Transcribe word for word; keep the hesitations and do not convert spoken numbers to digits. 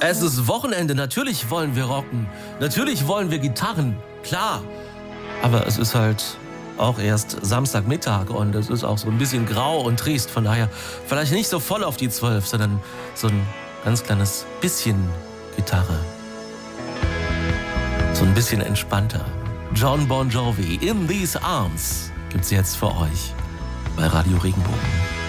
Es ist Wochenende, natürlich wollen wir rocken. Natürlich wollen wir Gitarren, klar. Aber es ist halt auch erst Samstagmittag und es ist auch so ein bisschen grau und trist. Von daher vielleicht nicht so voll auf die zwölf, sondern so ein ganz kleines bisschen Gitarre. So ein bisschen entspannter. John Bon Jovi, In These Arms, gibt's jetzt für euch bei Radio Regenbogen.